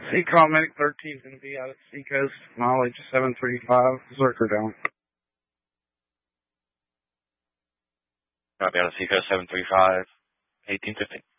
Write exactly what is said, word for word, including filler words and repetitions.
Seacom Medic thirteen is going to be out at Seacoast, mileage seven three five, Zerker down. Copy out of Seacoast seven three five, eighteen fifty.